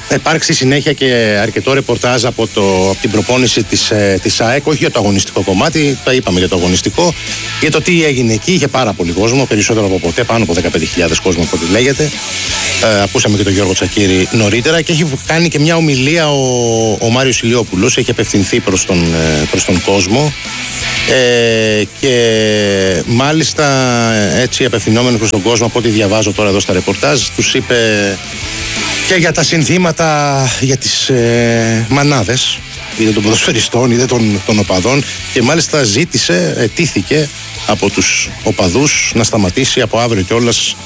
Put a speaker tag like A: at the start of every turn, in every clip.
A: υπάρξει συνέχεια και αρκετό ρεπορτάζ από την προπόνηση της ΑΕΚ, όχι για το αγωνιστικό κομμάτι, τα είπαμε για το αγωνιστικό, για το τι έγινε εκεί. Είχε πάρα πολύ κόσμο, περισσότερο από ποτέ, πάνω από 15.000 κόσμο από ό,τι λέγεται. Ακούσαμε και τον Γιώργο Τσακίρη νωρίτερα και έχει κάνει και μια ομιλία ο Μάριος Ηλιόπουλος, έχει απευθυνθεί προς τον κόσμο και μάλιστα έτσι απευθυνόμενος προς τον κόσμο, από ό,τι διαβάζω τώρα εδώ στα ρεπορτάζ, τους είπε και για τα συνθήματα για τις μανάδες, είτε των ποδοσφαιριστών είτε των οπαδών, και μάλιστα αιτήθηκε από τους οπαδούς να σταματήσει από αύριο κιόλας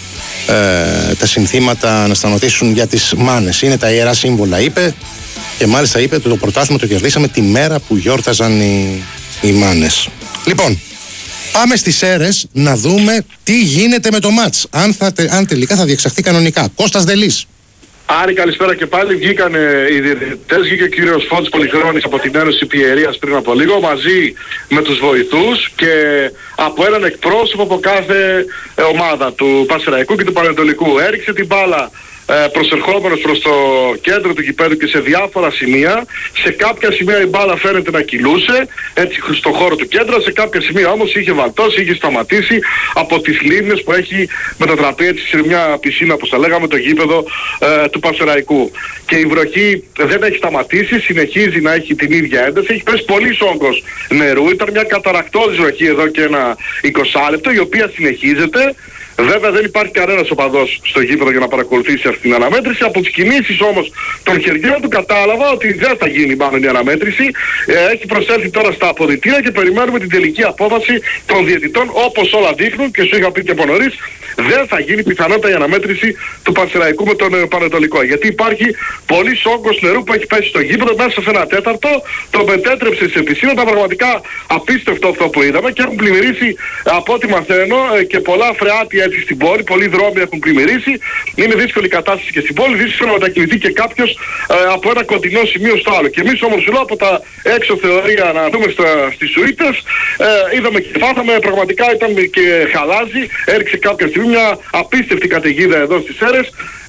A: τα συνθήματα, να σταματήσουν για τις μάνες. Είναι τα ιερά σύμβολα, είπε, και μάλιστα είπε ότι το πρωτάθλημα το κερδίσαμε τη μέρα που γιόρταζαν οι μάνες. Λοιπόν, πάμε στις Σέρρες να δούμε τι γίνεται με το μάτς, αν τελικά θα διεξαχθεί κανονικά. Κώστας Δελής.
B: Άρη, καλησπέρα και πάλι. Βγήκαν οι διαιτητές, βγήκε ο κύριος Φώτης Πολυχρόνης από την Ένωση Πιερίας πριν από λίγο, μαζί με τους βοηθούς και από έναν εκπρόσωπο από κάθε ομάδα του Πανσεραϊκού και του Πανετολικού. Έριξε την μπάλα προσερχόμενος προς το κέντρο του γηπέδου και σε διάφορα σημεία. Σε κάποια σημεία η μπάλα φαίνεται να κυλούσε έτσι στο χώρο του κέντρου, σε κάποια σημεία όμως είχε βαλτώσει, είχε σταματήσει από τις λίμνες που έχει μετατραπεί έτσι σε μια πισίνα, όπως θα λέγαμε, το γήπεδο του Πανσεραϊκού. Και η βροχή δεν έχει σταματήσει, συνεχίζει να έχει την ίδια ένταση, έχει πέσει πολύ όγκος νερού, ήταν μια καταρακτώδης βροχή εδώ και ένα 20 λεπτό, η οποία συνεχίζεται. Βέβαια δεν υπάρχει κανένας οπαδός στο γήπεδο για να παρακολουθήσει αυτή την αναμέτρηση. Από τις κινήσεις όμως των χεριών του κατάλαβα ότι δεν θα γίνει μάλλον η αναμέτρηση. Έχει προσέλθει τώρα στα αποδυτήρια και περιμένουμε την τελική απόφαση των διαιτητών, όπως όλα δείχνουν, και σου είχα πει και από νωρίς, δεν θα γίνει πιθανότατα η αναμέτρηση του Πανσεραϊκού με τον Πανετολικό. Γιατί υπάρχει πολύ όγκος νερού που έχει πέσει στο γήπεδο μέσα σε ένα τέταρτο, το μετέτρεψε σε πισίνα. Ήταν πραγματικά απίστευτο αυτό που είδαμε και έχουν πλημμυρίσει, από ό,τι μαθαίνω, και πολλά φρεάτια έτσι στην πόλη. Πολλοί δρόμοι έχουν πλημμυρίσει. Είναι δύσκολη κατάσταση και στην πόλη. Δύσκολο να μετακινηθεί και κάποιος από ένα κοντινό σημείο στο άλλο. Και εμείς όμως από τα έξω θεωρία να δούμε στις σουίτες, είδαμε και φάθαμε, πραγματικά ήταν και χαλάζει. Έριξε κάποια στιγμή μια απίστευτη καταιγίδα εδώ στις Σέρρες.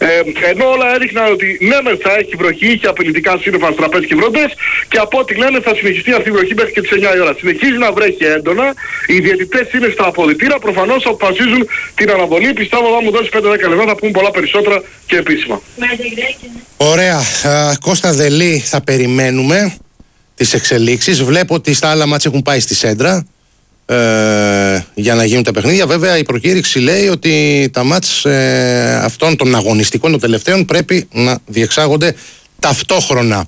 B: Ενώ όλα έδειχναν ότι ναι, θα έχει βροχή, είχε απειλητικά σύννεφα, αστραπές και βροντές, και από ό,τι λένε θα συνεχιστεί αυτή η βροχή μέχρι και τις 9 η ώρα. Συνεχίζει να βρέχει έντονα. Οι διαιτητές είναι στα αποδυτήρα, προφανώς αποφασίζουν την αναβολή. Πιστεύω ότι θα μου δώσει 5-10 λεπτά, θα πούμε πολλά περισσότερα και επίσημα.
A: Ωραία. Κώστα Δελή, θα περιμένουμε τις εξελίξεις. Βλέπω ότι στα άλλα μάτς έχουν πάει στη Σέντρα για να γίνουν τα παιχνίδια. Βέβαια η προκήρυξη λέει ότι τα μάτς αυτών των αγωνιστικών, των τελευταίων, πρέπει να διεξάγονται ταυτόχρονα.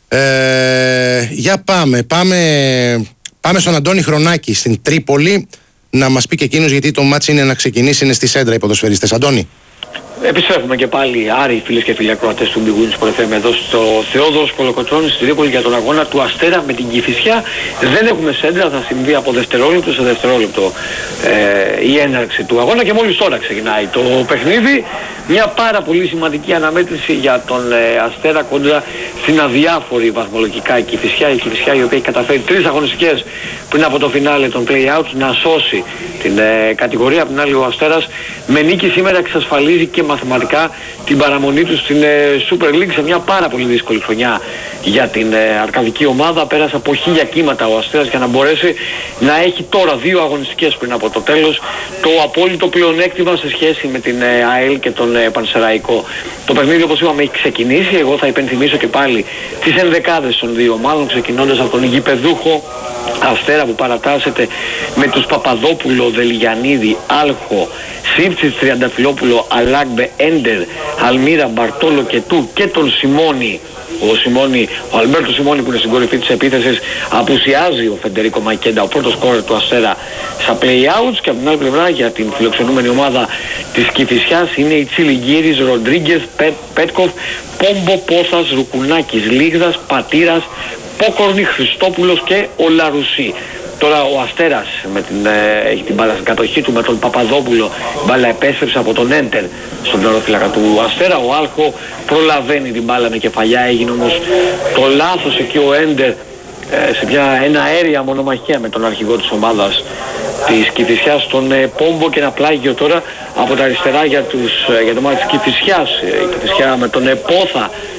A: Για πάμε στον Αντώνη Χρονάκη στην Τρίπολη να μας πει και εκείνος γιατί το μάτς είναι να ξεκινήσει, είναι στη Σέντρα οι ποδοσφαιριστές. Αντώνη.
C: Επιστρέφουμε και πάλι, Άρη, φίλες και φίλοι ακροατές του Big Wins Sport FM, εδώ στο Θεόδωρος Κολοκοτρώνης στη Τρίπολη για τον αγώνα του Αστέρα με την Κηφισιά. Δεν έχουμε Σέντρα, θα συμβεί από δευτερόλεπτο σε δευτερόλεπτο η έναρξη του αγώνα και μόλις τώρα ξεκινάει το παιχνίδι. Μια πάρα πολύ σημαντική αναμέτρηση για τον Αστέρα κόντρα στην αδιάφορη βαθμολογικά Κηφισιά. Η Κηφισιά η οποία έχει καταφέρει 3 αγωνιστικές πριν από το φινάλε των play-outs να σώσει την κατηγορία. Απ' την άλλη ο Αστέρας με νίκη σήμερα εξασφαλίζει και μαθηματικά την παραμονή του στην Super League σε μια πάρα πολύ δύσκολη χρονιά για την αρκαδική ομάδα. Πέρασε από 1000 κύματα ο Αστέρας για να μπορέσει να έχει τώρα 2 αγωνιστικές πριν από το τέλος το απόλυτο πλεονέκτημα σε σχέση με την ΑΕΛ και τον Πανσεραϊκό. Το παιχνίδι, όπως είπαμε, έχει ξεκινήσει. Εγώ θα υπενθυμίσω και πάλι τις ενδεκάδες των δύο ομάδων, ξεκινώντας από τον γηπεδούχο Αστέρα που παρατάσσεται με τους Παπαδόπουλο, Δελιγιαννίδη, Άλχο, Σίφτσιτς, Τριανταφυλόπουλο, Αλάγκμπε, Έντερ, Αλμύρα, Μπαρτόλο και Του και τον Σιμώνη. Ο Αλμπέρτο Σιμώνη που είναι στην κορυφή της επίθεσης, απουσιάζει ο Φεντερίκο Μαϊκέντα, ο πρώτος σκόρερ του Αστέρα στα play-outs. Και από την άλλη πλευρά για την φιλοξενούμενη ομάδα της Κηφισιάς είναι οι Τσιλιγκύρης, Ροντρίγκες, Πέτκοφ, Πόμπο, Πόθας, Ρουκουνάκης, Λίγδας, Πατήρας, Πόκορνη, Χριστόπουλος και ο Λαρουσί. Τώρα ο Αστέρας έχει την μπάλα στην κατοχή του με τον Παπαδόπουλο. Η μπάλα επέστρεψε από τον Έντερ στον τεροφύλακα του Αστέρα. Ο Άλχο προλαβαίνει την μπάλα με κεφαλιά. Έγινε όμως το λάθος εκεί ο Έντερ σε ένα αέρια μονομαχία με τον αρχηγό της ομάδας της Κηφισιάς, τον Πόμπο, και ένα πλάγιο τώρα από τα αριστερά για το μάτι της Κηφισιάς. Η Κηφισιά με τον Πόθα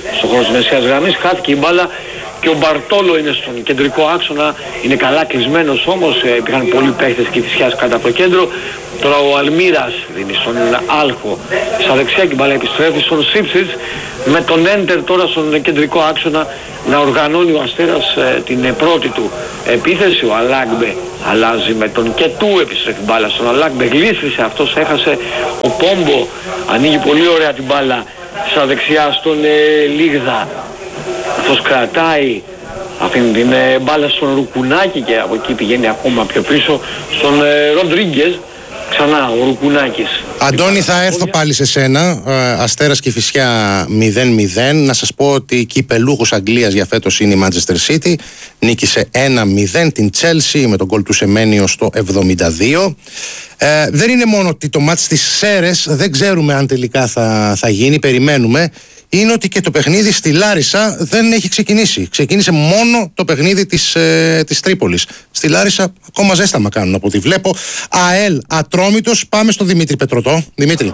C: στον χώρο της μεσαίας γραμμής, χάθηκε η μπάλα και ο Μπαρτόλο είναι στον κεντρικό άξονα, είναι καλά κλεισμένος όμως, υπήρχαν πολλοί παίχτες Κηφισιάς κάτω από το κέντρο. Τώρα ο Αλμύρας δίνει στον Άλχο στα δεξιά και η μπάλα επιστρέφει στον Σίψιτς, με τον Έντερ τώρα στον κεντρικό άξονα να οργανώνει ο Αστέρας την πρώτη του επίθεση. Ο Αλάγκμπε αλλάζει με τον Κετού, επιστρέφει μπάλα στον Αλάγκμπε, γλίστρισε αυτός, έχασε. Ο Πόμπο ανοίγει πολύ ωραία την μπάλα στα δεξιά στον Λίγδα, αυτός κρατάει, αφήνει την μπάλα στον Ρουκουνάκη και από εκεί πηγαίνει ακόμα πιο πίσω στον Ροντρίγκες. Ξανά ο Ρουκουνάκης.
A: Αντώνη, θα έρθω πάλι σε σένα. Αστέρας Κηφισιά 0-0. Να σας πω ότι η κυπελούχος Αγγλίας για φέτος είναι η Manchester City. Νίκησε 1-0 την Chelsea με τον γκολ του Σεμένιο στο 72. Δεν είναι μόνο ότι το μάτς της Σέρες δεν ξέρουμε αν τελικά θα γίνει, περιμένουμε. Είναι ότι και το παιχνίδι στη Λάρισα δεν έχει ξεκινήσει. Ξεκίνησε μόνο το παιχνίδι της Τρίπολης. Στη Λάρισα ακόμα ζέσταμα κάνουν από ό,τι βλέπω. ΑΕΛ Ατρόμητος. Πάμε στον Δημήτρη Πετρωτό. Δημήτρη.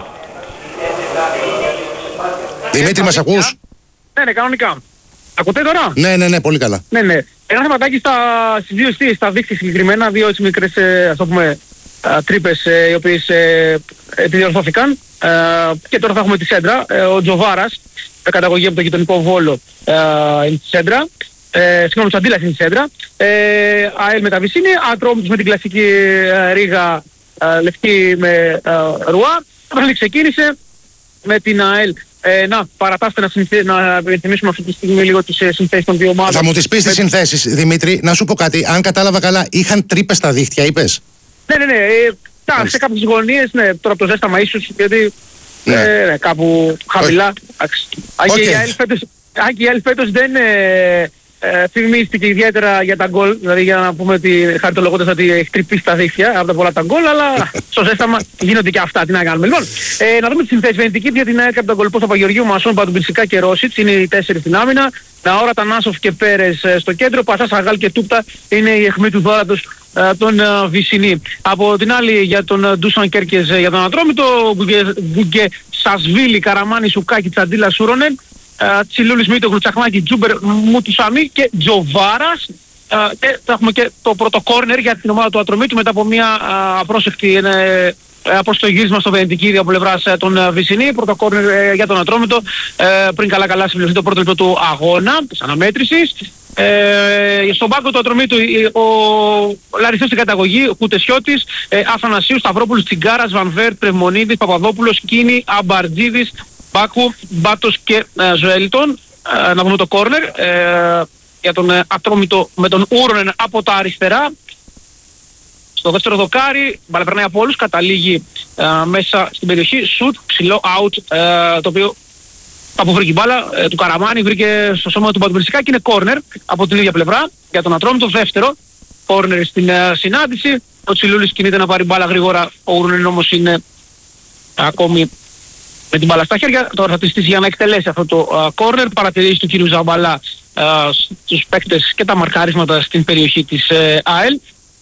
A: Δημήτρη, μας ακούς?
D: Ναι, κανονικά. Ακούτε τώρα?
A: Ναι, πολύ καλά.
D: Ναι. Ένα θεματάκι στις δύο αιστείες, στα δίχτυα συγκεκριμένα, δύο έτσι μικρές, ας το πούμε, τρύπες οι οποίες επιδιορθώθηκαν. Και τώρα θα έχουμε τη σέντρα. Ο Τζοβάρας, με καταγωγή από το γειτονικό Βόλο, είναι στη σέντρα. Συγγνώμη, του Αντίλας είναι στη σέντρα. ΑΕΛ με τα Βυσίνη, Ατρόμητος με την κλασική ρίγα λευκή με ρουά. Το παιχνίδι ξεκίνησε με την ΑΕΛ. Να παρατάστε να θυμίσουμε αυτή τη στιγμή λίγο τις συνθέσεις των δύο ομάδων.
A: Θα μου τις πεις τις συνθέσεις, Δημήτρη. Να σου πω κάτι. Αν κατάλαβα καλά, είχαν τρύπες στα δίχτυα, είπες?
D: Ναι. Σε κάποιες γωνίες, ναι, τώρα από το ζέσταμα ίσως, γιατί κάπου χαμηλά. Αν και η ΑΕΛ φέτος δεν θυμίστηκε ιδιαίτερα για τα γκολ, δηλαδή για να πούμε ότι χαριτολογώντας ότι έχει τρυπήσει τα δίχτυα από τα πολλά τα γκολ, αλλά στο ζέσταμα γίνονται και αυτά, τι να κάνουμε. Λοιπόν, να δούμε τις συνθέσεις. Βενετική για την ΑΕΚ από τον γκολ Παπαγεωργίου, Μασόν, Πατουμπινσικά και Ρόσιτς, είναι οι 4 στην άμυνα. Ναόρα, Τανάσοφ και Πέρες στο κέντρο, Πασάς, Αγάλ και Τούπτα είναι η αιχμή του δόρατος τον Βυσινή. Από την άλλη για τον Ντούσαν Κέρκες για τον Ατρόμητο, Γκουγκε Σασβίλη, Καραμάνη, Σουκάκη, Τσαντίλα, Σούρονεν, Τσιλούλης, Μίτογλου, Τσαχνάκη, Τζούμπερ, Μουτουσαμί και Τζοβάρας. Και θα έχουμε και το πρώτο κόρνερ για την ομάδα του Ατρομήτου μετά από μια απρόσεκτη απρόσεκτο γύρισμα στο Βενετική από πλευράς των Βυσινή. Πρώτο κόρνερ για τον Ατρόμητο πριν καλά συμπληρωθεί το πρώτο λεπτό του αγώνα της αναμέτρησης. Στον πάγκο του Ατρομήτου ο Λαριστός στην καταγωγή, Κουτεσιώτης, Αθανασίου, Σταυρόπουλος, Τσιγκάρας, Βανβέρτ, Πρεμονίδης, Παπαδόπουλος, Κίνη, Αμπαρτζίδης, Μπάκου, Μπάτος και Ζωέλιτον. Να δούμε το κόρνερ για τον Ατρόμητο με τον Ούρονεν από τα αριστερά. Στο δεύτερο δοκάρι, μπάλα περνάει από όλους, καταλήγει μέσα στην περιοχή, σουτ, ψηλό, out, το οποίο από βρήκε η μπάλα του Καραμάνη, βρήκε στο σώμα του Πατουμπινσικά και είναι κόρνερ από την ίδια πλευρά για τον Ατρόμητο. Δεύτερο κόρνερ στην συνάντηση. Ο Τσιλούλης κινείται να πάρει μπάλα γρήγορα, ο Ούρονεν όμως είναι ακόμη με την μπάλα στα χέρια. Τώρα θα τη στήσει για να εκτελέσει αυτό το κόρνερ. Παρατηρήσει του κύριου Ζαμπαλά στους παίκτες και τα μαρκάρισματα στην περιοχή της ΑΕΛ.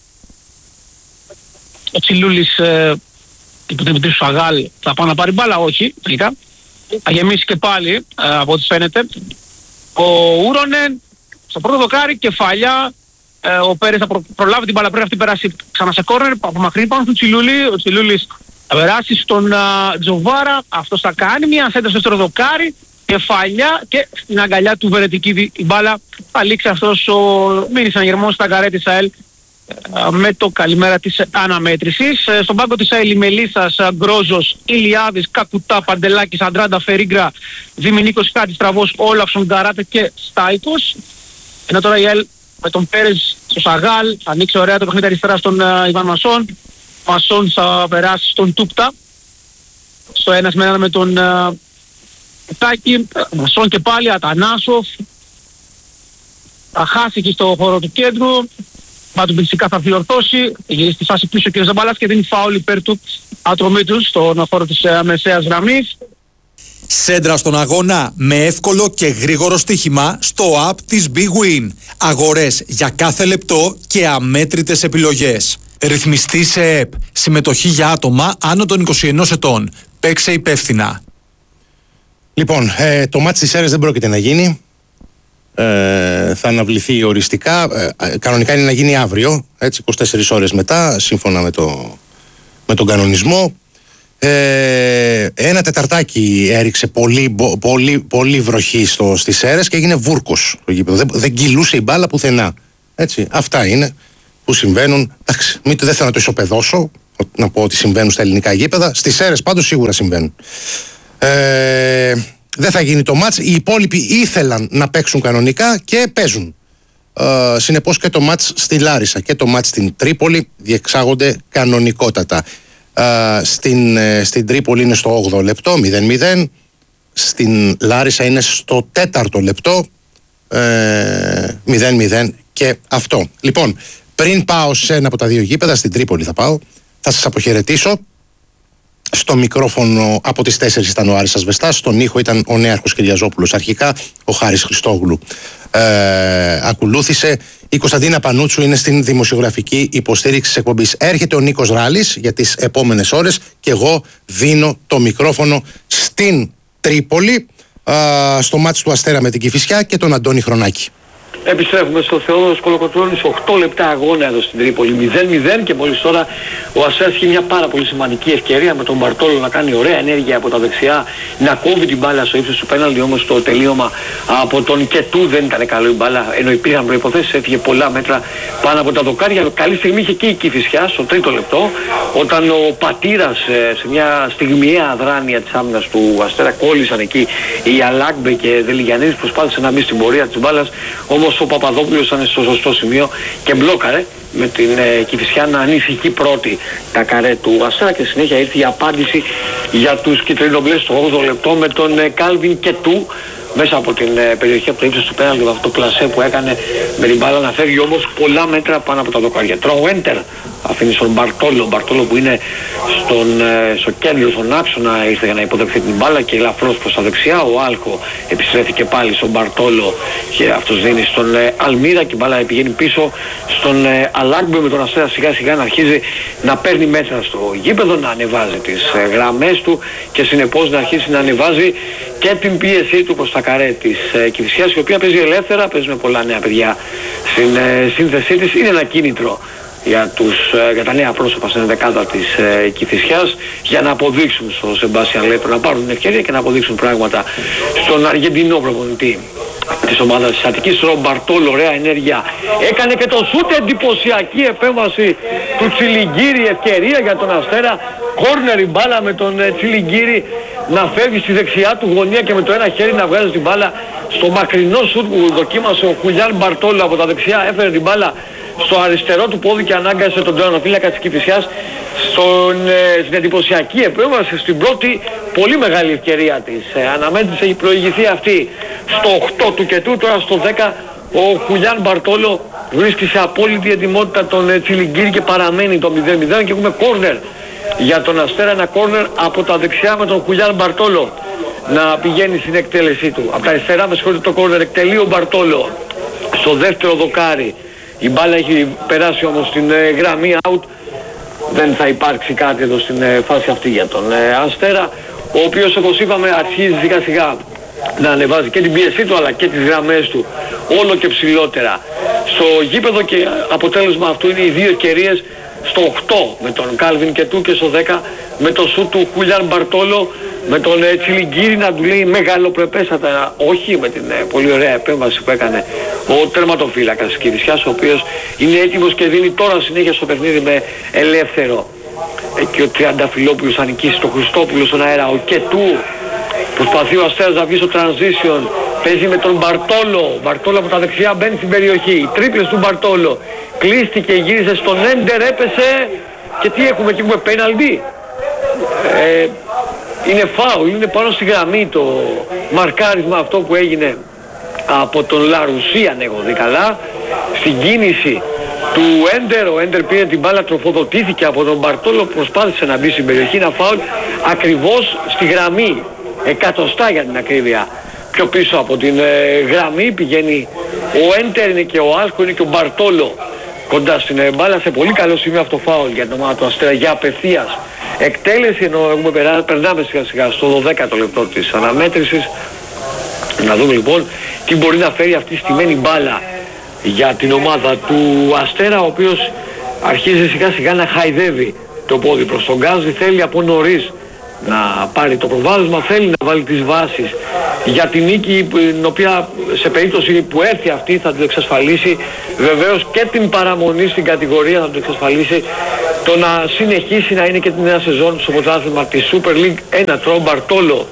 D: Ο Τσιλούλης του Δημητρίου Σαγάλ θα πάει να πάρει μπάλα, όχι τελικά. Θα γεμίσει και πάλι από ό,τι φαίνεται. Ο Ούρονεν στο πρώτο δοκάρι, κεφαλιά. Ο Πέρες θα προλάβει την μπάλα, πρέπει αυτή περάσει ξανά σε κόρνερ. Απομακρύνει πάνω στον Τσιλούλη. Ο Τσιλούλης θα περάσει στον Τζοβάρα. Αυτός θα κάνει μια σέντα στο δεύτερο δοκάρι. Κεφαλιά και στην αγκαλιά του Βερετική η μπάλα θα λήξει αυτός ο μήνυ συναγερμός στα καρέ της ΑΕΛ με το καλημέρα της αναμέτρησης. Στον πάγκο της ΑΕΛ Μελίσσας, Γκρόζος, Ηλιάδης, Κακουτά, Παντελάκης, Αντράντα, Φερίγκρα, Διμηνίκος, Κάτης, Τραβός, Όλαυσον, Γκαράτε και Στάικος. Ενώ τώρα η ΑΕΛ με τον Πέρες στο Σαγάλ θα ανοίξει ωραία το παιχνίδι αριστερά στον Ιβάν Μασόν. Μασόν θα περάσει στον Τούπτα στο ένας με ένα με τον Τάκη. Μασόν και πάλι, Ατανάσοφ θα χάσει και στο χώρο του κέντρου. Πατουμπινσικά θα διορθώσει, γυρίσει στη φάση πίσω ο κ. Ζαμπαλάς και δίνει φάουλ υπέρ του Ατρομήτου στον χώρο της μεσαίας γραμμής.
E: Σέντρα στον αγώνα με εύκολο και γρήγορο στοίχημα στο app της Big Win. Αγορές για κάθε λεπτό και αμέτρητες επιλογές. Ρυθμιστή σε ΕΠ. Συμμετοχή για άτομα άνω των 21 ετών. Παίξε υπεύθυνα.
A: Λοιπόν, το μάτς της ΣΕΡΕΣ δεν πρόκειται να γίνει. Θα αναβληθεί οριστικά. Κανονικά είναι να γίνει αύριο, έτσι, 24 ώρες μετά, σύμφωνα με τον κανονισμό. Ένα τεταρτάκι έριξε πολύ βροχή στις ΣΕΡΕΣ και έγινε βούρκος το γήπεδο. Δεν κυλούσε η μπάλα πουθενά. Έτσι, αυτά είναι που συμβαίνουν. Εντάξει, δεν θέλω να το ισοπεδώσω, να πω ότι συμβαίνουν στα ελληνικά γήπεδα. Στις ΣΕΡΕΣ πάντως σίγουρα συμβαίνουν. Δεν θα γίνει το μάτς. Οι υπόλοιποι ήθελαν να παίξουν κανονικά και παίζουν. Συνεπώς και το μάτς στη Λάρισα και το μάτς στην Τρίπολη διεξάγονται κανονικότατα. Στην Τρίπολη είναι στο 8ο λεπτό 0-0. Στην Λάρισα είναι στο 4ο λεπτό 0-0 και αυτό. Λοιπόν, πριν πάω σε ένα από τα δύο γήπεδα, στην Τρίπολη θα πάω, θα σας αποχαιρετήσω. Στο μικρόφωνο από τις 4 ήταν ο Άρης Ασβεστάς, στον ήχο ήταν ο Νέαρχος Κυριαζόπουλος αρχικά, ο Χάρης Χριστόγλου ακολούθησε. Η Κωνσταντίνα Πανούτσου είναι στην δημοσιογραφική υποστήριξη της εκπομπής. Έρχεται ο Νίκος Ράλης για τις επόμενες ώρες και εγώ δίνω το μικρόφωνο στην Τρίπολη, στο μάτς του Αστέρα με την Κηφισιά και τον Αντώνη Χρονάκη.
C: Επιστρέφουμε στο Θεόδωρος Κολοκοτρώνης, 8 λεπτά αγώνα εδώ στην Τρίπολη, 0-0 και μόλις τώρα ο Αστέρας είχε μια πάρα πολύ σημαντική ευκαιρία με τον Μπαρτόλο να κάνει ωραία ενέργεια από τα δεξιά, να κόβει την μπάλα στο ύψος του πέναλτι, όμως το τελείωμα από τον Κετού δεν ήταν καλό η μπάλα, ενώ υπήρχαν προϋποθέσεις, έφυγε πολλά μέτρα πάνω από τα δοκάρια. Καλή στιγμή είχε και η Κηφισιά στο 3ο λεπτό, όταν ο Πατήρας σε μια στιγμιαία αδράνεια της άμυνας του Αστέρα κόλλησαν εκεί οι Αλάγκμπε και Δελιγιαννίδης, προσπάθησε να μπει στην πορεία της μπάλας, όμως ο Παπαδόπουλος ήταν στο σωστό σημείο και μπλόκαρε με την Κηφισιά να ανησυχεί πρώτη τα καρέ του Αστέρα και συνέχεια ήρθε η απάντηση για τους κυτρινομπλες στο 8ο λεπτό με τον Κάλβιν Κετού μέσα από την περιοχή από το ύψος του πέναλτι, αυτό το πλασέ που έκανε με την μπάλα να φεύγει όμως πολλά μέτρα πάνω από τα δοκάρια. Τροέντερ αφήνει στον Μπαρτόλο που είναι στο κέντρο, στον άξονα, ήρθε για να υποδεχθεί την μπάλα και ελαφρώς προς τα δεξιά. Ο Άλκο επιστρέφει πάλι στον Μπαρτόλο και αυτός δίνει στον Αλμύρα και η μπάλα πηγαίνει πίσω στον Αλάγκμπε, με τον Αστέρα σιγά σιγά να αρχίζει να παίρνει μέτρα στο γήπεδο, να ανεβάζει τις γραμμές του και συνεπώς να αρχίσει να ανεβάζει και την πίεσή του προς τα καρέ της Κηφισιάς, η οποία παίζει ελεύθερα, παίζει με πολλά νέα παιδιά στην σύνθεσή της. Είναι ένα κίνητρο για τα νέα πρόσωπα στην δεκάδα της Κηφισιάς για να αποδείξουν στον Σεμπάστιαν Λέτο, να πάρουν την ευκαιρία και να αποδείξουν πράγματα στον Αργεντινό προπονητή της ομάδας της Αττικής. Στον Μπαρτόλο, ωραία ενέργεια, έκανε και το σούτ, εντυπωσιακή επέμβαση του Τσιλιγκύρη, ευκαιρία για τον Αστέρα, κόρνερ η μπάλα με τον Τσιλιγκύρη να φεύγει στη δεξιά του γωνία και με το ένα χέρι να βγάζει την μπάλα στο μακρινό σούτ που δοκίμασε ο Χουλιάν Μπαρτόλο από τα δεξιά, έφερε την μπάλα στο αριστερό του πόδι και ανάγκασε τον τερματοφύλακα της Κηφισιάς στην εντυπωσιακή επέμβαση, στην πρώτη πολύ μεγάλη ευκαιρία της αναμέτρηση. Έχει προηγηθεί αυτή στο 8 του Κετού, τώρα στο 10 ο Χουλιάν Μπαρτόλο βρίσκει σε απόλυτη ετοιμότητα τον Τσιλιγκύρη και παραμένει το 0-0 και έχουμε κόρνερ για τον Αστέρα, ένα κόρνερ από τα δεξιά με τον Χουλιάν Μπαρτόλο να πηγαίνει στην εκτέλεσή του. Από τα αριστερά με συγχωρείτε το κόρνερ εκτελεί ο Μπαρτόλο στο δεύτερο δοκάρι. Η μπάλα έχει περάσει όμως στην γραμμή out. Δεν θα υπάρξει κάτι εδώ στην φάση αυτή για τον Αστέρα, ο οποίος όπως είπαμε αρχίζει σιγά σιγά να ανεβάζει και την πίεσή του αλλά και τις γραμμές του όλο και ψηλότερα στο γήπεδο και αποτέλεσμα αυτού είναι οι δύο ευκαιρίες στο 8 με τον Κάλβιν Κετού και στο 10 με το σούτ του Χουλιάν Μπαρτόλο, με τον Τσιλιγκύρη να του λέει μεγαλοπρεπέστατα όχι, με την πολύ ωραία επέμβαση που έκανε ο τερματοφύλακας της Κηφισιάς, ο οποίος είναι έτοιμος και δίνει τώρα συνέχεια στο παιχνίδι με ελεύθερο. Και ο Τριανταφυλόπουλος θα νικήσει τον Χριστόπουλο στον αέρα. Ο Κετού προσπαθεί ο Αστέρας να βγει στο transition, παίζει με τον Μπαρτόλο. Μπαρτόλο από τα δεξιά μπαίνει στην περιοχή, οι τρίπλες του Μπαρτόλο, κλείστηκε, γύρισε στον έντερ, έπεσε και τι έχουμε εκεί, έχουμε πέναλτι. Είναι φάουλ, είναι πάνω στη γραμμή το μαρκάρισμα αυτό που έγινε από τον Λαρουσί, αν έχω δει καλά, στην κίνηση του Έντερ. Ο Έντερ πήρε την μπάλα, τροφοδοτήθηκε από τον Μπαρτόλο, προσπάθησε να μπει στην περιοχή, ένα φάουλ ακριβώς στη γραμμή, εκατοστά για την ακρίβεια. Πιο πίσω από την γραμμή πηγαίνει ο Έντερ, είναι και ο Άλκο, είναι και ο Μπαρτόλο κοντά στην μπάλα, σε πολύ καλό σημείο αυτό φάουλ για την ομάδα του Αστέρα για απευθείας εκτέλεση, ενώ περνάμε σιγά σιγά στο 12ο λεπτό της αναμέτρησης. Να δούμε λοιπόν τι μπορεί να φέρει αυτή τη στημένη μπάλα για την ομάδα του Αστέρα, ο οποίος αρχίζει σιγά σιγά να χαϊδεύει το πόδι προς τον γκάζι, θέλει από νωρίς να πάρει το προβάδισμα, θέλει να βάλει τις βάσεις για την νίκη, την οποία σε περίπτωση που έρθει αυτή θα του εξασφαλίσει βεβαίως και την παραμονή στην κατηγορία, θα του εξασφαλίσει το να συνεχίσει να είναι και την νέα σεζόν στο πρωτάθλημα της Super League. Ένα Μπαρτόλο.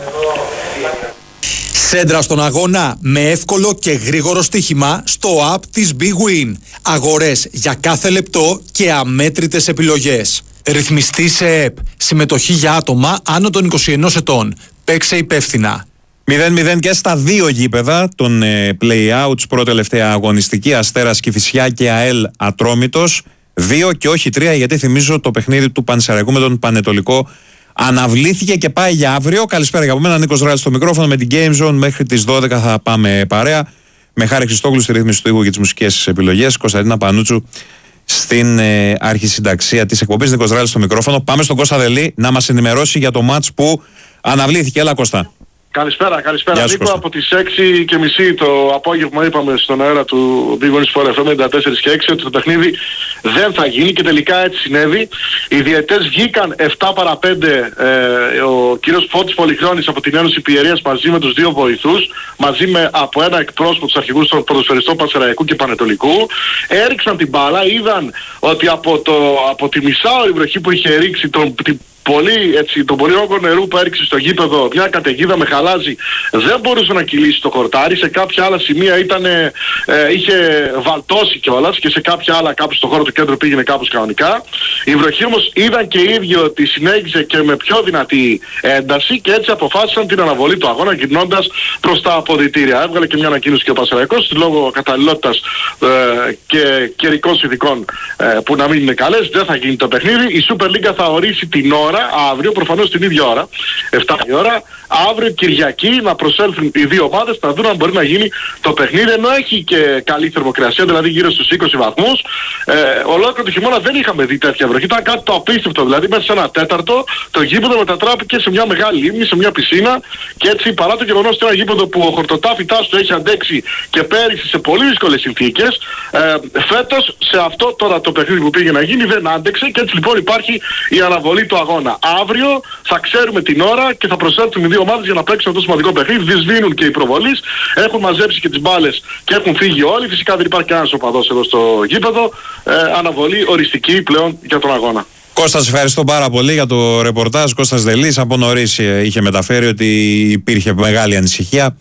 E: Σέντρα στον αγώνα με εύκολο και γρήγορο στοίχημα στο app της Big Win. Αγορές για κάθε λεπτό και αμέτρητες επιλογές. Ρυθμιστή σε ΕΠ. Συμμετοχή για άτομα άνω των 21 ετών. Παίξε υπεύθυνα.
F: 0-0 και στα δύο γήπεδα των play-outs. Πρώτη-τελευταία αγωνιστική. Αστέρας Κηφισιά και ΑΕΛ Ατρόμητος. 2 και όχι 3, γιατί θυμίζω το παιχνίδι του Πανσεραϊκού με τον Πανετολικό αναβλήθηκε και πάει για αύριο. Καλησπέρα για από μένα, Νίκος Ράλης στο μικρόφωνο. Με την Game Zone μέχρι τις 12 θα πάμε παρέα. Με Χάρη Χριστόγλου στη ρύθμιση του ήχου και τις μουσικές επιλογές. Κωνσταντίνα Πανούτσου στην αρχισυνταξία της εκπομπής. Νίκος Ράλης στο μικρόφωνο. Πάμε στον Κώστα Δελή να μας ενημερώσει για το μάτς που αναβλήθηκε. Έλα Κώστα.
B: Καλησπέρα
F: Νίκο.
B: Νίκο, από τις 6:30 το απόγευμα είπαμε στον αέρα του Big Win Sport FM 94 και 6 ότι το παιχνίδι δεν θα γίνει και τελικά έτσι συνέβη. Οι διαιτές βγήκαν 7 παρά 5, ο κύριος Φώτης Πολυχρόνης από την Ένωση Πιερίας μαζί με τους δύο βοηθούς, μαζί με από ένα εκπρόσωπο τους αρχηγούς των ποδοσφαιριστών Πανσεραϊκού και Πανετολικού, έριξαν την μπάλα, είδαν ότι από τη μισάωρη βροχή που είχε ρίξει τον πολύ όγκο νερού που έριξε στο γήπεδο, μια καταιγίδα με χαλάζι, δεν μπορούσε να κυλήσει το χορτάρι. Σε κάποια άλλα σημεία είχε βαλτώσει κιόλας και σε κάποια άλλα κάπου στο χώρο του κέντρου πήγαινε κάπως κανονικά. Οι βροχοί όμως είδαν και οι ίδιοι ότι συνέχιζε και με πιο δυνατή ένταση και έτσι αποφάσισαν την αναβολή του αγώνα γυρνώντας προς τα αποδυτήρια. Έβγαλε και μια ανακοίνωση και ο Πανσεραϊκός λόγω καταλληλότητας και καιρικών συνθηκών που να μην είναι καλές. Δεν θα γίνει το παιχνίδι. Η Super League θα ορίσει την ώρα αύριο, προφανώς την ίδια ώρα, 7 η ώρα, αύριο Κυριακή να προσέλθουν οι δύο ομάδες, να δουν αν μπορεί να γίνει το παιχνίδι, ενώ έχει και καλή θερμοκρασία, δηλαδή γύρω στους 20 βαθμούς. Ολόκληρο το χειμώνα δεν είχαμε δει τέτοια βροχή, ήταν κάτι το απίστευτο, δηλαδή μέσα σε ένα τέταρτο το γήπεδο μετατράπηκε σε μια μεγάλη λίμνη, σε μια πισίνα και έτσι παρά το γεγονός ότι ένα γήπεδο που ο χορτοτάφιτάς του έχει αντέξει και πέρυσι σε πολύ δύσκολες συνθήκες, φέτος σε αυτό τώρα το παιχνίδι που πήγε να γίνει δεν άντεξε και έτσι λοιπόν υπάρχει η αναβολή του αγώνα. Αύριο θα ξέρουμε την ώρα και θα προσέλθουν οι δύο ομάδες για να παίξουν αυτό το σημαντικό παιχνίδι. Δυσβήνουν και οι προβολείς, έχουν μαζέψει και τις μπάλες και έχουν φύγει όλοι. Φυσικά δεν υπάρχει κανένας οπαδός εδώ στο γήπεδο. Αναβολή οριστική πλέον για τον αγώνα.
F: Κώστα, σας ευχαριστώ πάρα πολύ για το ρεπορτάζ. Κώστας Δελής από νωρίς είχε μεταφέρει ότι υπήρχε μεγάλη ανησυχία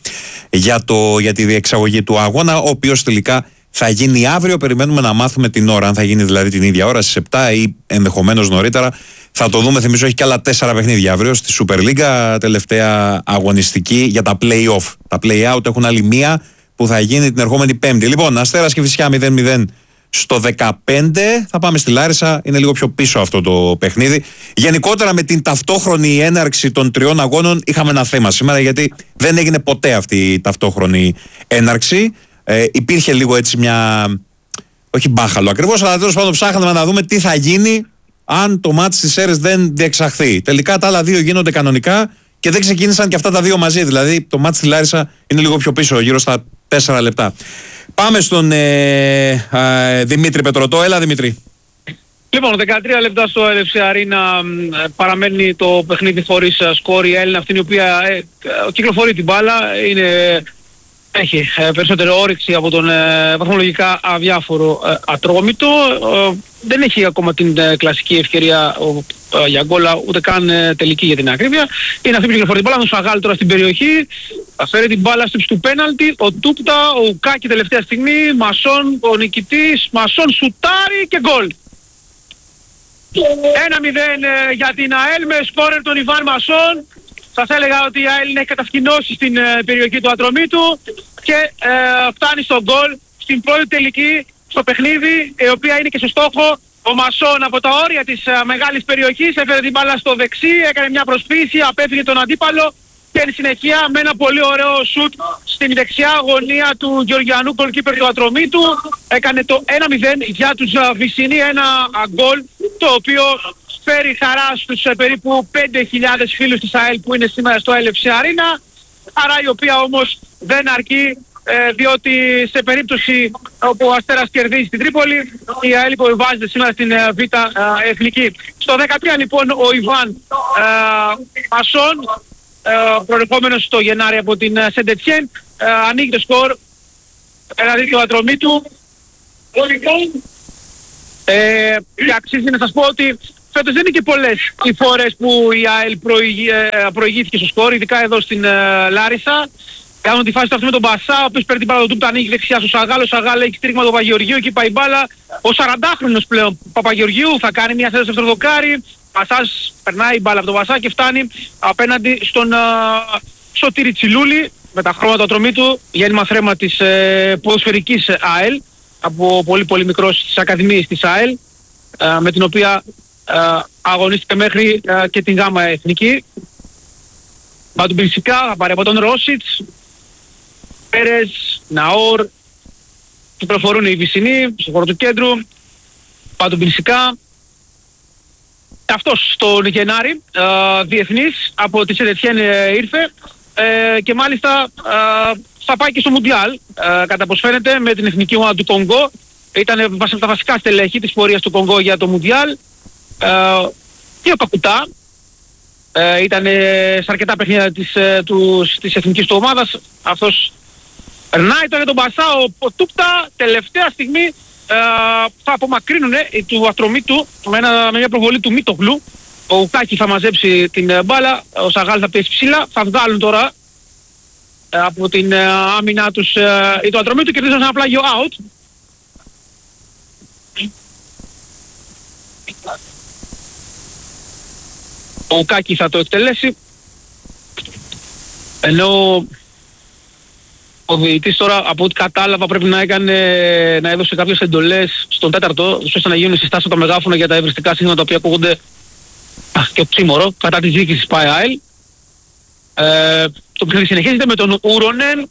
F: για τη διεξαγωγή του αγώνα, ο οποίος τελικά θα γίνει αύριο. Περιμένουμε να μάθουμε την ώρα, αν θα γίνει δηλαδή την ίδια ώρα στις 7 ή ενδεχομένως νωρίτερα. Θα το δούμε. Θυμίζω έχει και άλλα 4 παιχνίδια αύριο στη Super League, τελευταία αγωνιστική για τα play-off. Τα play-out έχουν άλλη μία που θα γίνει την ερχόμενη Πέμπτη. Λοιπόν, Αστέρας Κηφισιά 0-0 στο 15. Θα πάμε στη Λάρισα. Είναι λίγο πιο πίσω αυτό το παιχνίδι. Γενικότερα με την ταυτόχρονη έναρξη των 3 αγώνων είχαμε ένα θέμα σήμερα, γιατί δεν έγινε ποτέ αυτή η ταυτόχρονη έναρξη. Υπήρχε λίγο έτσι μια, όχι μπάχαλο ακριβώς, αλλά τέλος πάντων ψάχναμε να δούμε τι θα γίνει αν το μάτς της ΣΕΡΕΣ δεν διεξαχθεί. Τελικά τα άλλα δύο γίνονται κανονικά και δεν ξεκίνησαν και αυτά τα δύο μαζί. Δηλαδή το μάτς στη Λάρισα είναι λίγο πιο πίσω, γύρω στα 4 λεπτά. Πάμε στον Δημήτρη Πετρωτό. Έλα Δημήτρη.
D: Λοιπόν, 13 λεπτά στο LFC Arena παραμένει το παιχνίδι χωρίς σκόρ. Η Έλληνα αυτή η οποία κυκλοφορεί την μπάλα, έχει περισσότερη όρεξη από τον βαθμολογικά αδιάφορο Ατρόμητο. Δεν έχει ακόμα την κλασική ευκαιρία για γκολ, ούτε καν τελική για την ακρίβεια. Είναι αυτή που κυκλοφορεί την μπάλα, ο Σαγάλ τώρα στην περιοχή, θα φέρει την μπάλα στο του πέναλτι, ο Τούπτα, ο Ουκάκη τελευταία στιγμή, Μασόν, ο νικητής, Μασόν σουτάρει και γκολ. 1-0 για την ΑΕΛ με σκόρερ τον Ιβάν Μασόν. Σας έλεγα ότι η ΑΕΛ έχει κατασκηνώσει στην περιοχή του Ατρομήτου και φτάνει στον γκολ στην πρώτη τελική στο παιχνίδι, η οποία είναι και σε στόχο. Ο Μασόν από τα όρια της μεγάλης περιοχής έφερε την μπάλα στο δεξί, έκανε μια προσποίηση, απέφυγε τον αντίπαλο και εν συνεχεία με ένα πολύ ωραίο σουτ στην δεξιά γωνία του Γεωργιανού γκολκίπερ του Ατρομήτου έκανε το 1-0 για τους Βυσσινοί, ένα γκολ το οποίο φέρει χαρά στους περίπου 5.000 φίλους της ΑΕΛ που είναι σήμερα στο LFC Arena, χαρά η οποία όμως δεν αρκεί, διότι σε περίπτωση όπου ο Αστέρας κερδίζει στην Τρίπολη, η ΑΕΛ υποβιβάζεται σήμερα στην Β' Εθνική. Στο 13 λοιπόν ο Ιβάν Μασόν, προερχόμενος το Γενάρη από την Σεντετιέν, ανοίγει το σκορ εναντί του Ατρομήτου. Και αξίζει να σας πω ότι φέτος δεν είναι και πολλές οι φορές που η ΑΕΛ προηγήθηκε στο σκορ, ειδικά εδώ στην Λάρισα. Κάνουν τη φάση του αυτού με τον Μπασά, ο οποίος παίρνει την μπάλα του Τούπτα, ανοίγει δεξιά στο Σαγάλο. Ο Σαγάλο έχει στήριγμα τον Παπαγεωργίου, εκεί πάει η μπάλα. Ο 40χρονος πλέον Παπαγεωργίου θα κάνει μια θέση στο δοκάρι. Μπασάς περνάει η μπάλα από τον Μπασά και φτάνει απέναντι στον Σωτήρη Τσιλούλη με τα χρώματα τρομή του, γέννημα θρέμα της ποδοσφαιρικής ΑΕΛ, από πολύ πολύ μικρός στις ακαδημίες της ΑΕΛ, με την οποία αγωνίστηκε μέχρι και την Γάμα Εθνική. Μπατουμπινσικά θα πάρει από τον Ρόσιτς, Πέρες, Ναόρ, κυκλοφορούν οι Βυσσινοί στο χώρο του κέντρου. Μπατουμπινσικά, αυτός στον Γενάρη, διεθνής από τη Σεντετιέν ήρθε, και μάλιστα θα πάει και στο Μουντιάλ, κατά πως φαίνεται, με την εθνική ομάδα του Κονγκό. Ήταν τα βασικά στελέχη της πορείας του Κονγκό για το Μουντιάλ. Και ο Κακουτά ήταν σε αρκετά παιχνίδια της εθνικής του ομάδας. Αυτός περνάει τώρα τον Μπασά, ο Τούπτα τελευταία στιγμή θα απομακρύνουν του Ατρομήτου με μια προβολή του Μίτογλου. Ο Ουκάκη θα μαζέψει την μπάλα, ο Σαγάλ θα πιέσει ψηλά, θα βγάλουν τώρα από την άμυνα τους το Ατρομήτου, κερδίζουν ένα πλάγιο out. Ο Ουκάκη θα το εκτελέσει, ενώ ο διαιτητής τώρα, από ό,τι κατάλαβα, πρέπει να έδωσε κάποιες εντολές στον τέταρτο, ώστε να γίνουν συστάσεις από τα μεγάφωνα για τα ευρυστικά σύνολα τα οποία ακούγονται και οξύμορο κατά της διοίκησης ΠΑΕΑΕΛ. Το παιχνίδι συνεχίζεται με τον Ούρονεν,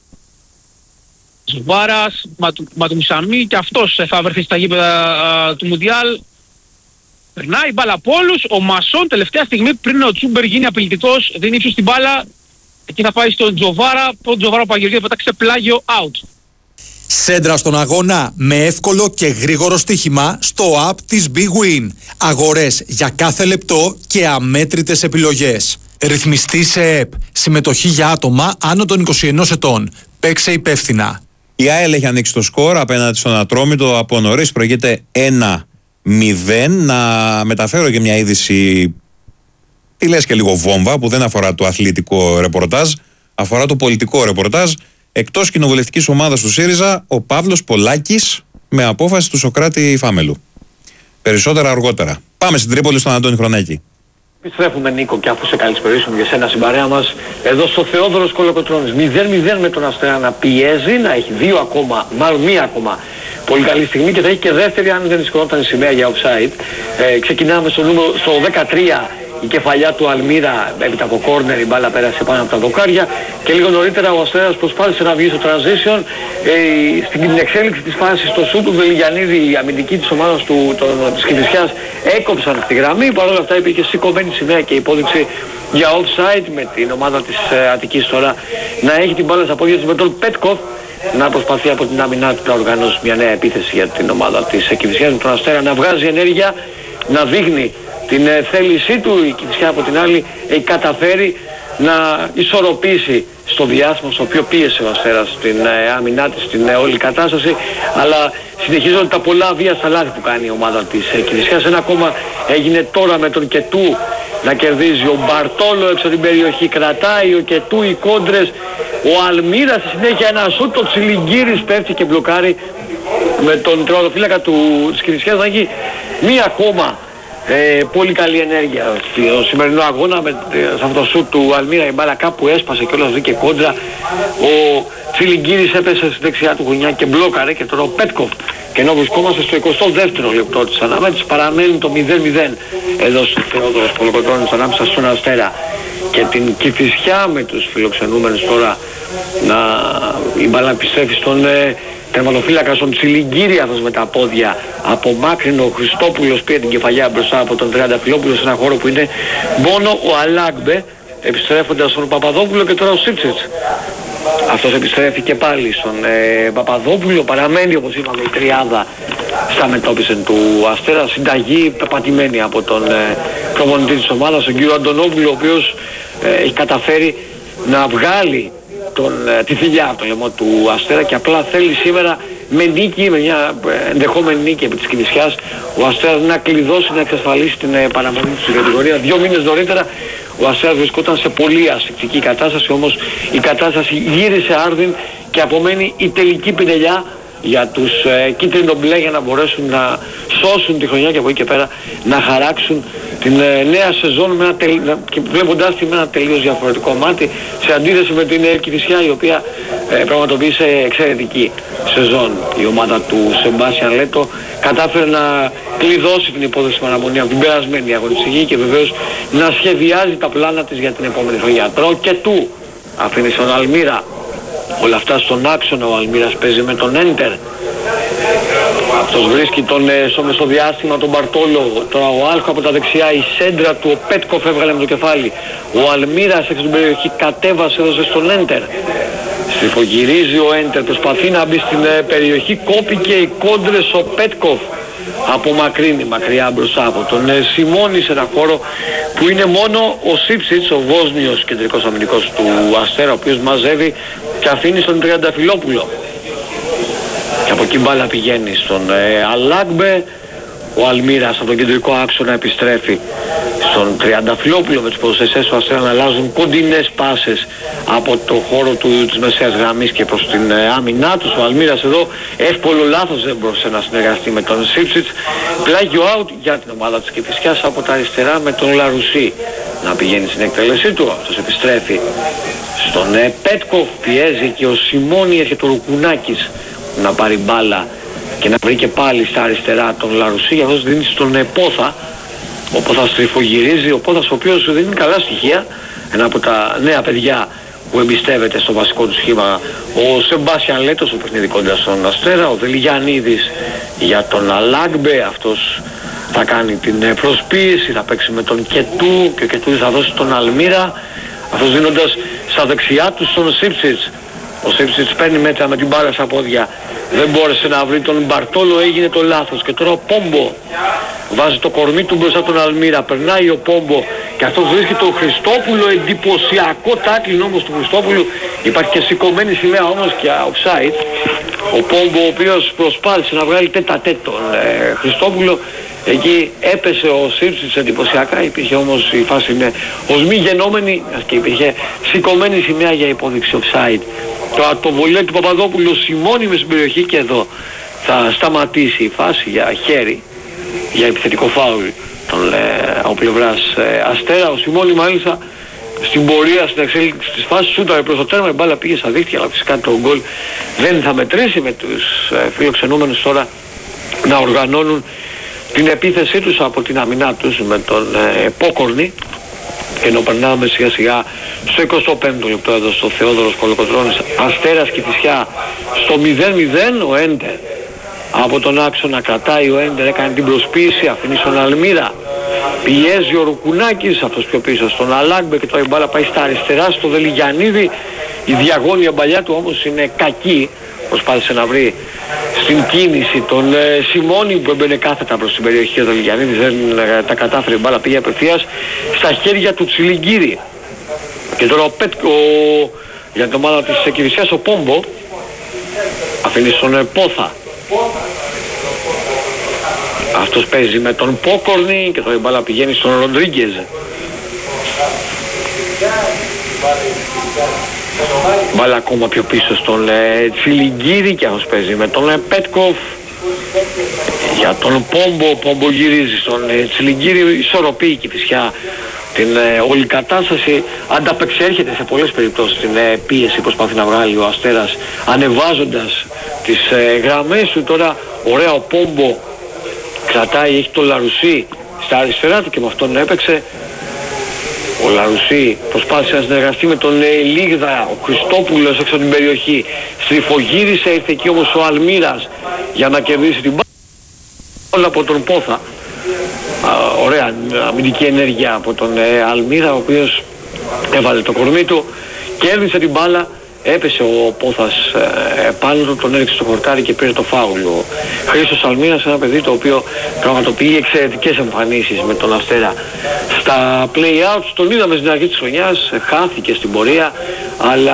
D: Ζουβάρας, Ματουμισαμή, και αυτός θα βρεθεί στα γήπεδα του Μουντιάλ. Περνάει η μπάλα από όλους. Ο Μασόν τελευταία στιγμή, πριν ο Τσούμπερ γίνει απειλητικός, δίνει ύψος στην μπάλα. Εκεί θα πάει στον Τζοβάρα. Το Τζοβάρα Παγιοργίου θα πετάξει πλάγιο out.
E: Σέντρα στον αγώνα με εύκολο και γρήγορο στοίχημα στο app της Big Win. Αγορές για κάθε λεπτό και αμέτρητες επιλογές. Ρυθμιστή σε ΕΠ. Συμμετοχή για άτομα άνω των 21 ετών. Παίξε υπεύθυνα.
F: Η ΑΕΛ έχει ανοίξει το σκορ απέναντι στον Ατρόμητο από νωρίς. Προηγείται 1-0. Να μεταφέρω και μια είδηση, τι λες και λίγο βόμβα, που δεν αφορά το αθλητικό ρεπορτάζ, αφορά το πολιτικό ρεπορτάζ. Εκτός κοινοβουλευτικής ομάδας του ΣΥΡΙΖΑ, ο Παύλος Πολάκης με απόφαση του Σωκράτη Φάμελου. Περισσότερα αργότερα. Πάμε στην Τρίπολη στον Αντώνη Χρονάκη.
C: Επιστρέφουμε, Νίκο, και αφού σε καλησπερίσουμε για σένα στην παρέα μας, εδώ στο Θεόδωρος Κολοκοτρώνης. 0-0 με τον Αστέρα να πιέζει, να έχει μία ακόμα πολύ καλή στιγμή, και θα έχει και δεύτερη αν δεν σηκωνόταν η σημαία για offside. Ξεκινάμε στο 13. Η κεφαλιά του Αλμύρα έπειτα από κόρνερ, η μπάλα πέρασε πάνω από τα δοκάρια, και λίγο νωρίτερα ο Αστέρας προσπάθησε να βγει στο transition. Στην εξέλιξη της φάσης στο σούτ του Βελιγιαννίδη, η αμυντική της ομάδας της Κηφισιάς έκοψαν στη γραμμή. Παρ' όλα αυτά υπήρχε σηκωμένη σημαία και υπόδειξη για offside, με την ομάδα της Αττικής τώρα να έχει την μπάλα στα πόδια της, με τον Πέτκοφ να προσπαθεί από την άμυνά του να οργανώσει μια νέα επίθεση για την ομάδα της Κηφισιάς, με τον Αστέρα να βγάζει ενέργεια, να δείχνει την θέλησή του. Η Κηφισιά από την άλλη έχει καταφέρει να ισορροπήσει στο διάστημα στο οποίο πίεσε ο Αστέρας στην άμυνά της, στην όλη κατάσταση, αλλά συνεχίζονται τα πολλά βίαστα λάθη που κάνει η ομάδα της Κηφισιάς. Ένα ακόμα έγινε τώρα με τον Κετού να κερδίζει. Ο Μπαρτόλο έξω από την περιοχή κρατάει, ο Κετού, οι κόντρες, ο Αλμύρα στη συνέχεια ένα σούτ, το Τσιλιγκύρης πέφτει και μπλοκάρει, με τον τερματοφύλακα της Κηφισιάς να έχει μία ακόμα πολύ καλή ενέργεια στο σημερινό αγώνα. Σε αυτό το σούτ του Αλμύρα η μπάλα κάπου έσπασε και όλας βγήκε κόντρα. Ο Τσιλιγκύρης έπεσε στη δεξιά του γωνιά και μπλόκαρε, και τώρα ο Πέτκοφ. Και ενώ βρισκόμαστε στο 22ο λεπτό της αναμέτρησης, παραμένει το 0-0 εδώ στο Θεόδωρος Κολοκοτρώνης ανάμεσα στον Αστέρα και την Κηφισιά, με τους φιλοξενούμενους τώρα η μπάλα επιστρέφει στον τερματοφύλακα στον Τσιλιγκύρη, αυτός με τα πόδια από μάκρυνο. Ο Χριστόπουλος πήρε την κεφαλιά μπροστά από τον Τριανταφυλόπουλο σε ένα χώρο που είναι μόνο ο Αλάγκμπε, επιστρέφοντας στον Παπαδόπουλο, και τώρα ο Σίψιτς. Αυτός επιστρέφει και πάλι στον Παπαδόπουλο. Παραμένει, όπως είπαμε, η τριάδα στα μετώπιση του Αστέρα. Συνταγή πεπατημένη από τον προπονητή της ομάδας, τον κύριο Αντωνόπουλο, ο οποίος έχει καταφέρει να βγάλει τη θηλιά από το λαιμό του Αστέρα και απλά θέλει σήμερα με νίκη, με μια ενδεχόμενη νίκη επί της Κηφισιάς, ο Αστέρας να κλειδώσει, να εξασφαλίσει την παραμονή του στην κατηγορία. 2 μήνες νωρίτερα ο Αστέρας βρισκόταν σε πολύ ασφυκτική κατάσταση, όμως η κατάσταση γύρισε άρδιν και απομένει η τελική πινελιά για τους κίτρινο-μπλε για να μπορέσουν να σώσουν τη χρονιά και από εκεί και πέρα να χαράξουν την νέα σεζόν και βλέποντάς τη με ένα τελείως διαφορετικό μάτι, σε αντίθεση με την Κηφισιά, η οποία πραγματοποίησε εξαιρετική σεζόν. Η ομάδα του Σεμπάσιαν Λέτο κατάφερε να κλειδώσει την υπόθεση παραμονή από την περασμένη αγωνιστική και βεβαίως να σχεδιάζει τα πλάνα της για την επόμενη χρονιά. Τώρα και του αφήνει στον Αλμύρα όλα αυτά στον άξονα. Ο Αλμύρας παίζει με τον Έντερ. Αυτός βρίσκει στο μεσοδιάστημα τον Μπαρτόλο. Τώρα ο Άλχο από τα δεξιά, η σέντρα του, ο Πέτκοφ έβγαλε με το κεφάλι. Ο Αλμύρας έξω την περιοχή κατέβασε, έδωσε στον Έντερ. Στριφογυρίζει ο Έντερ, προσπαθεί να μπει στην περιοχή, κόπηκε οι κόντρες ο Πέτκοφ. Απομακρύνει μακριά μπροστά από τον Σιμώνη σε ένα χώρο που είναι μόνο ο Σίψιτς, ο Βόσνιος κεντρικός αμυντικός του Αστέρα, ο οποίος μαζεύει και αφήνει στον Τριανταφυλόπουλο. Και από εκεί μπάλα πηγαίνει στον Αλάγκμπε. Ο Αλμύρας από τον κεντρικό άξονα επιστρέφει στον Τριανταφυλόπουλο, με τους ποδοσφαιριστές του Αστέρα να αλλάζουν κοντινές πάσες από το χώρο της μεσαίας γραμμής και προς την άμυνά τους. Ο Αλμύρας εδώ εύκολο λάθος, δεν μπορούσε να συνεργαστεί με τον Σίψιτς. Πλάγιο out για την ομάδα της Κηφισιάς από τα αριστερά με τον Λαρουσί να πηγαίνει στην εκτέλεσή του. Αυτός επιστρέφει στον Πέτκοφ, πιέζει και ο Σιμώνη, έρχεται ο Ρουκουνάκης να πάρει μπάλα και να βρει και πάλι στα αριστερά τον Λαρουσί. Αυτός δίνει στον Πόθα. Ο Πόθας στριφογυρίζει, ο Πόθας ο οποίος δίνει καλά στοιχεία, ένα από τα νέα παιδιά που εμπιστεύεται στο βασικό του σχήμα. Ο Σεμπάσιαν Λέτος, ο παιχνιδικόντας στον Αστέρα. Ο Δελιγιαννίδης για τον Αλάγκμπε, αυτός θα κάνει την προσποίηση, θα παίξει με τον Κετού και ο Κετού θα δώσει τον Αλμύρα, αυτός δίνοντας στα δεξιά του στον Σίψιτς. Ο Σίψιτς παίρνει μέτρα με την μπάλα στα πόδια, δεν μπόρεσε να βρει τον Μπαρτόλο, έγινε το λάθος και τώρα ο Πόμπο βάζει το κορμί του μπροστά τον Αλμύρα, περνάει ο Πόμπο και αυτός βρίσκει τον Χριστόπουλο, εντυπωσιακό τάκλιν όμως του Χριστόπουλου, υπάρχει και σηκωμένη σημαία όμως και offside. Ο Πόμπο, ο οποίος προσπάθησε να βγάλει τέτα-τέτ τον Χριστόπουλο, εκεί έπεσε ο Σίψιτς εντυπωσιακά, υπήρχε όμως η φάση με ως μη γενόμενη και υπήρχε σηκωμένη σημαία για υπόδειξη offside. Το βολέ του Παπαδόπουλου Σιμώνη με στην περιοχή και εδώ θα σταματήσει η φάση για χέρι, για επιθετικό φάουλ από πλευράς Αστέρα. Ο Σιμώνη μάλιστα στην πορεία, στην εξέλιξη της φάσης σούταρε προς το τέρμα, η μπάλα πήγε στα δίχτυα, αλλά φυσικά το γκολ δεν θα μετρήσει, με τους φιλοξενούμενους τώρα να οργανώνουν την επίθεσή τους από την αμυνά τους με τον Πόκορνη. Και ενώ περνάμε σιγά σιγά στο 25ο λεπτό εδώ στο Θεόδωρος Κολοκοτρώνης, Αστέρας Κηφισιά στο 0-0, ο Έντερ από τον άξονα κρατάει, ο Έντερ έκανε την προσποίηση, αφήνει στον Αλμύρα, πιέζει ο Ρουκουνάκης, αυτός πιο πίσω στον Αλάγκμπε και τώρα η μπάλα πάει στα αριστερά στο Δελιγιαννίδη. Η διαγώνια παλιά του όμως είναι κακή, προσπάθησε να βρει στην κίνηση τον Σιμώνη που έμπαινε κάθετα προς την περιοχή. Ο Δελιγιαννίδης δεν τα κατάφερε, η μπάλα πήγε απευθείας στα χέρια του Τσιλιγκύρη. Και τώρα για την ομάδα της Κηφισιάς ο Πόμπο αφήνει στον Πόθα. Αυτός παίζει με τον Πόκορνη και τώρα η μπάλα πηγαίνει στον Ροντρίγκεζ. Μπάλα ακόμα πιο πίσω στον Τσιλιγκύρη και αυτός παίζει με τον Πέτκοφ. Για τον Πόμπο, ο Πόμπο γυρίζει στον Τσιλιγκύρη, ισορροπεί η Κηφισιά την όλη κατάσταση, ανταπεξέρχεται σε πολλές περιπτώσεις την πίεση που προσπαθεί να βγάλει ο Αστέρας ανεβάζοντας τις γραμμές του. Τώρα ωραία ο Πόμπο κρατάει, έχει το Λαρουσί στα αριστερά του και με αυτόν έπαιξε. Ο Λαρουσί προσπάθησε να συνεργαστεί με τον Λίγδα, ο Χριστόπουλος έξω από την περιοχή. Στριφογύρισε, ήρθε εκεί όμως ο Αλμύρας για να κερδίσει την μπάλα από τον Πόθα. Ωραία αμυντική ενέργεια από τον Αλμύρα, ο οποίος έβαλε το κορμί του, κέρδισε την μπάλα, έπεσε ο Πόθας πάνω του, τον έριξε στο χορτάρι και πήρε το φάουλ. Ο Χρήστος Αλμύρας, ένα παιδί το οποίο πραγματοποιεί εξαιρετικές εμφανίσεις με τον Αστέρα στα play-outs. Τον είδαμε στην αρχή της χρονιάς, χάθηκε στην πορεία, αλλά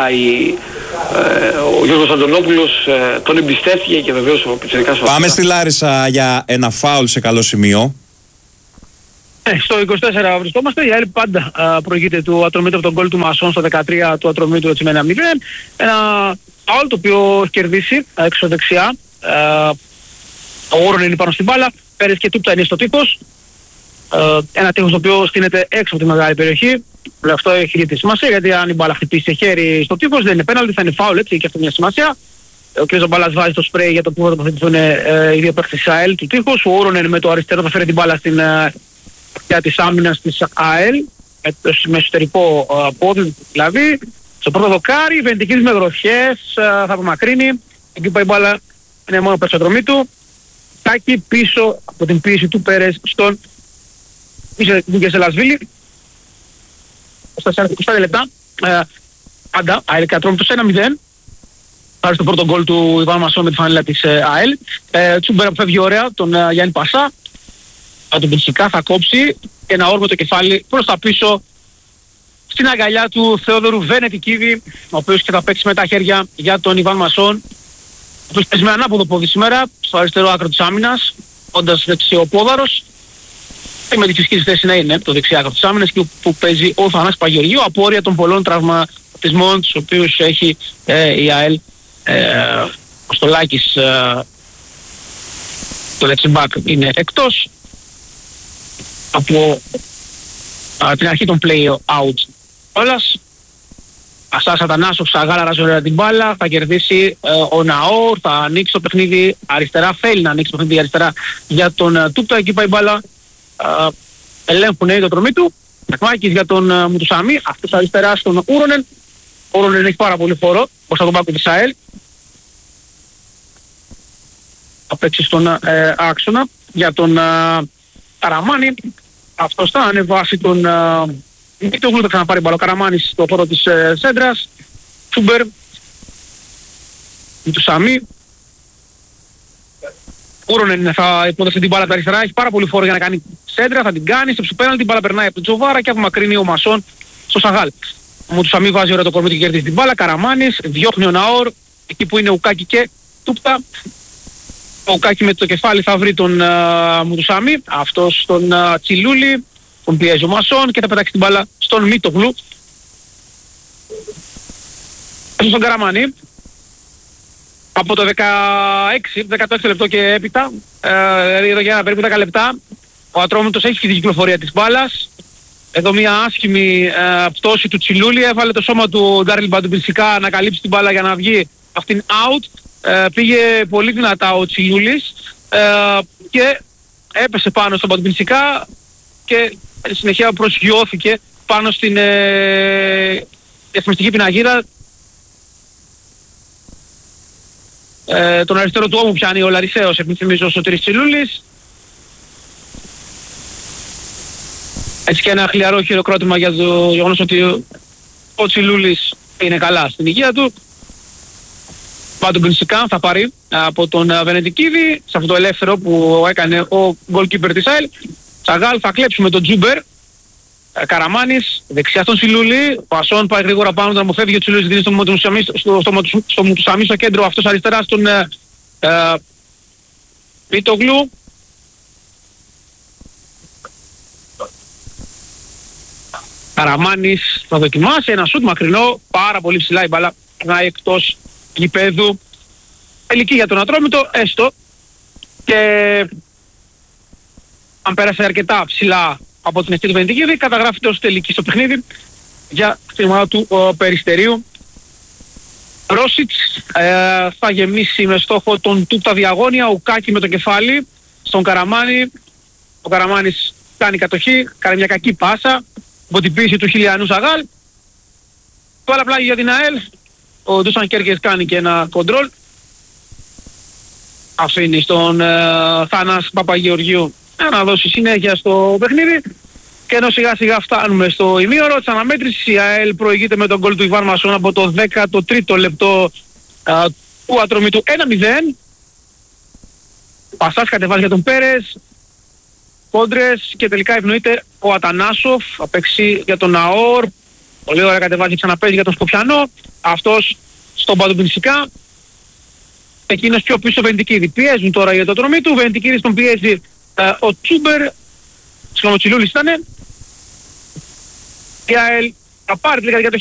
C: ο Γιώργος Αντωνόπουλος τον εμπιστεύτηκε και βεβαίως ο πιτσιρικάς.
F: Πάμε στη Λάρισα για ένα φάουλ σε καλό σημείο.
D: Στο 24 βρισκόμαστε. Η ΑΕΛ πάντα προηγείται του Ατρομήτου από τον γκολ του Μασόν στο 13 του Ατρομήτου, έτσι με 1-0. Ένα φάουλ το οποίο έχει κερδίσει έξω δεξιά. Ο Όρον είναι πάνω στην μπάλα. Πέρες και Τούπτα είναι στο τείχος. Ένα τείχος το οποίο στείνεται έξω από τη μεγάλη περιοχή. Αυτό έχει ιδιαίτερη σημασία, γιατί αν η μπάλα χτυπήσει σε χέρι στο τείχος δεν είναι πέναλτι, θα είναι φάουλ, έτσι, και αυτό μια σημασία. Ο κ. Ζαμπάλας βάζει το σπρέι για το που θα τοποθετηθούν οι δύο παίκτες της ΑΕΛ του τείχους. Ο Όρον με το αριστερό θα φέρει την μπάλα στην για της άμυνας της ΑΕΛ με εσωτερικό πόδι δηλαδή. Στο πρώτο δοκάρι, Βεντικής με γροθιές, θα απομακρύνει. Εκεί πάει η μπάλα, είναι μόνο περσοδρομή του. Τάκι πίσω από την πίεση του Πέρες στον Γκεσελασβίλη. Στα 45 λεπτά πάντα ΑΕΛ Ατρόμητος 1-0. Πάρει στο πρώτο γκολ του Ιβάν Μασόν με τη φανέλα της ΑΕΛ. Τσούμπερα που φεύγει ωραία τον Γιάννη Πασά. Από τον Πινσικά θα κόψει ένα όρμο το κεφάλι προς τα πίσω στην αγκαλιά του Θεόδωρου Βενετικίδη, ο οποίος και θα παίξει με τα χέρια για τον Ιβάν Μασόν, ο οποίος παίζει με ανάποδο πόδι σήμερα στο αριστερό άκρο της άμυνας, όντας δεξιοπόδαρος, και με τη φυσική θέση να είναι το δεξιά άκρο της άμυνας, και που παίζει ο Θανάσης Παγεωργίου, απόρρια των πολλών τραυματισμών τους οποίους έχει η ΑΕΛ. Ο Στολάκης, το δεξιμπάκ, είναι εκτός από την αρχή των play-out όλας. Ασάς Ατανάσοφ, Σαγάλα, ράζω την μπάλα, θα κερδίσει ο Ναόρ, θα ανοίξει το παιχνίδι αριστερά, θέλει να ανοίξει το παιχνίδι αριστερά για τον Τούπτα, εκεί πάει η μπάλα, ελέγχουν το τρομή του, Μακμάκης για τον Μουτουσάμι, αυτός αριστερά στον Ούρονεν. Ο Ούρονεν έχει πάρα πολύ φόρο, μπροστά τον πάκο της ΑΕΛ. Θα παίξει στον άξονα για τον Καραμάνη. Αυτός θα ανεβάσει τον Μητογλου, θα ξαναπάρει μπάλα ο Καραμάνης στο χώρο της σέντρας. Τσούμπερ του Σαμί. Ούρονεν θα υποδεχθεί την μπάλα από τα αριστερά, έχει πάρα πολύ φόρο για να κάνει σέντρα, θα την κάνει, στο ψηπέναλτι την μπάλα περνάει από τον Τζοβάρα και απομακρύνει ο Μασόν στο Σαγάλ. Ο Μουτουσαμί βάζει ωραία το κορμί του και κερδίζει την μπάλα. Καραμάνης, διώχνει ο Ναόρ, εκεί που είναι ο Κάκη και Τούπτα. Ο Κάκη με το κεφάλι θα βρει τον Μουτουσάμι, αυτός τον Τσιλούλη, τον πιέζει ο Μασόν και θα πετάξει την μπάλα στον Μίτογλου. Στον Καραμάνη. Από το 16 λεπτό και έπειτα, εδώ για περίπου 10 λεπτά, ο Ατρόμητος έχει την κυκλοφορία της μπάλας. Εδώ μια άσχημη πτώση του Τσιλούλη, έβαλε το σώμα του Ντάριλ Μπαντουμπινσικά να καλύψει την μπάλα για να βγει αυτήν out. Πήγε πολύ δυνατά ο Τσιλούλης και έπεσε πάνω στον Μπαντουμπινσικά και συνεχεία προσγειώθηκε πάνω στην εθνιστική πιναγίδα. Τον αριστερό του ώμου πιάνει ο Λαρισαίος, επιθυμίζω ο Σωτήρης Τσιλούλης. Έτσι και ένα χλιαρό χειροκρότημα για το γεγονός ότι ο Τσιλούλης είναι καλά στην υγεία του. Μπαντουμπινσικά θα πάρει από τον Βενετικίδη σε αυτό το ελεύθερο που έκανε ο goalkeeper της ΑΕΛ. Σαγάλ θα κλέψουμε τον Τζούμπερ. Καραμάνης, δεξιά στον Τσιλούλη. Ο Πασόν πάει γρήγορα πάνω, όταν μου φεύγει ο Τσιλούλης δίνει στο Μουτουσαμί στο κέντρο, αυτός αριστερά στον Μίτογλου. Καραμάνης θα δοκιμάσει ένα σουτ μακρινό, πάρα πολύ ψηλά η μπάλα, περνάει εκτός γηπέδου. Τελική για τον Ατρόμητο, έστω, και αν πέρασε αρκετά ψηλά από την αιστεία του Βενετικίδη, καταγράφεται ως τελική στο παιχνίδι για την ομάδα του Περιστερίου. Ρόσιτς θα γεμίσει με στόχο τον Τούπτα διαγώνια, ο Κάκη με το κεφάλι στον Καραμάνη. Ο Καραμάνης κάνει κατοχή, κάνει μια κακή πάσα, από την πίεση του Χιλιανού Σαγάλ. Πάλα πλάγι για την ΑΕΛ. Ο Ντούσαν Κέρκες κάνει και ένα κοντρόλ. Αφήνει στον Θανάση Παπαγεωργίου να δώσει συνέχεια στο παιχνίδι. Και ενώ σιγά σιγά φτάνουμε στο ημίωρο της αναμέτρησης, η ΑΕΛ προηγείται με τον γκολ του Ιβάν Μασόν από το 13ο λεπτό του Ατρομήτου 1-0. Πασάς κατεβάζει για τον Πέρες, κόντρες και τελικά ευνοείται ο Ατανάσοφ, απέξει για τον Ναόρ, πολύ ωραία κατεβάζει και ξαναπέζει για τον Σκοπιανό, αυτός στον Παντουπινσικά, εκείνος πιο πίσω Βεντικίδη. Πιέζουν τώρα για το Ατρομήτου, Βεντικίδης τον πιέζει ο Τσούμπερ, Τσιλούλης ήτανε. Η ΑΕΛ θα πάρει τελικά για το